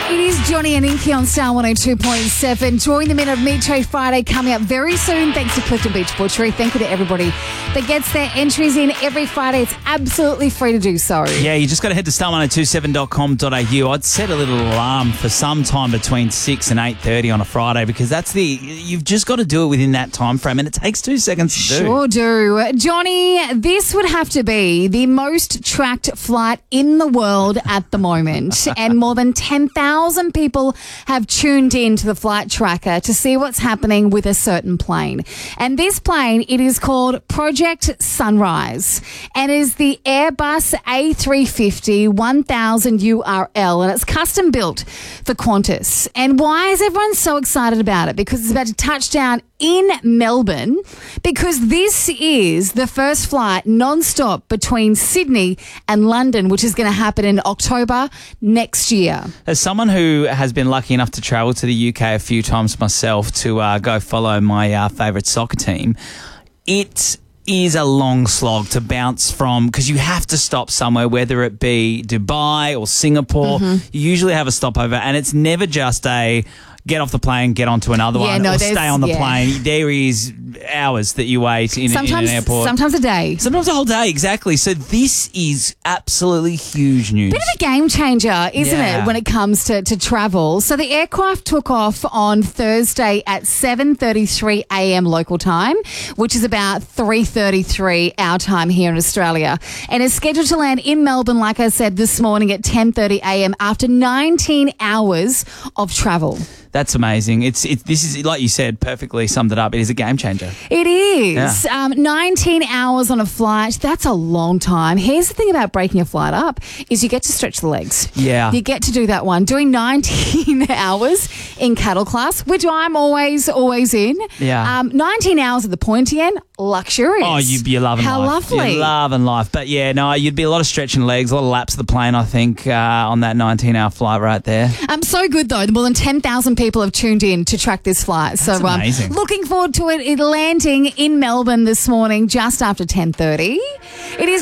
It is Johnny and Inky on Star 102.7. Join the men of Meat Tray Friday coming up very soon. Thanks to Clifton Beach Butchery. Thank you to everybody that gets their entries in every Friday. It's absolutely free to do so. Yeah, you just got to head to star1027.com.au. I'd set a little alarm for some time between 6 and 8:30 on a Friday because you've just got to do it within that time frame and it takes 2 seconds to do. Sure do. Johnny, this would have to be the most tracked flight in the world at the moment. And more than 10,000 people have tuned in to the flight tracker to see what's happening with a certain plane. And this plane, it is called Project Sunrise and is the Airbus A350 1000 URL, and it's custom built for Qantas. And why is everyone so excited about it? Because it's about to touch down in Melbourne, because this is the first flight non-stop between Sydney and London, which is going to happen in October next year. As someone who has been lucky enough to travel to the UK a few times myself to go follow my favourite soccer team, it is a long slog to bounce from because you have to stop somewhere, whether it be Dubai or Singapore. You usually have a stopover, and it's never just a get off the plane, get onto another one, or stay on the plane. There is hours that you wait in an airport. Sometimes a day. Sometimes a whole day, exactly. So this is absolutely huge news. Bit of a game changer, isn't it, when it comes to travel? So the aircraft took off on Thursday at 7:33 a.m. local time, which is about 3:33 our time here in Australia, and is scheduled to land in Melbourne, like I said, this morning at 10:30 a.m. after 19 hours of travel. That's amazing. This is, like you said, perfectly summed it up. It is a game changer. It is. Yeah. 19 hours on a flight, that's a long time. Here's the thing about breaking a flight up is you get to stretch the legs. Yeah. You get to do that one. Doing 19 hours in cattle class, which I'm always in. Yeah. 19 hours at the pointy end, luxurious. Oh, you'd be loving life. How lovely. You're loving life. But yeah, no, you'd be a lot of stretching legs, a lot of laps of the plane, I think, on that 19-hour flight right there. So good, though. More than 10,000 people have tuned in to track this flight. That's amazing. Looking forward to it landing in Melbourne this morning just after 10:30. It is